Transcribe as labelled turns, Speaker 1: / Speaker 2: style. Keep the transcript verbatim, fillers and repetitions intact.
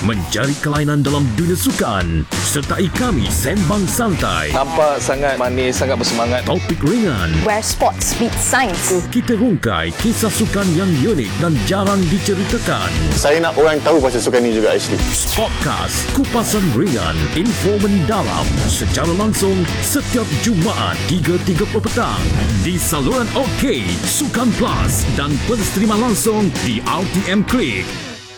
Speaker 1: mencari kelainan dalam dunia sukan. Sertai kami sembang santai.
Speaker 2: Nampak sangat manis, sangat bersemangat.
Speaker 1: Topik ringan.
Speaker 3: Where sports meet science.
Speaker 1: Kita rungkai kisah sukan yang unik dan jarang diceritakan.
Speaker 4: Saya nak orang tahu pasal sukan ni juga actually.
Speaker 1: Sportcast, kupasan ringan, info mendalam secara langsung setiap Jumaat tiga tiga puluh petang di saluran OK, Sukan Plus dan penstreaman langsung di R T M Klik.